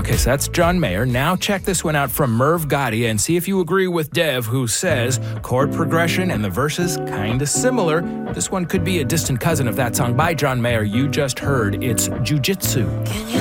Okay, so that's John Mayer. Now check this one out from Merv Gotti and see if you agree with Dev, who says chord progression and the verses kind of similar. This one could be a distant cousin of that song by John Mayer you just heard. It's Jiu-Jitsu.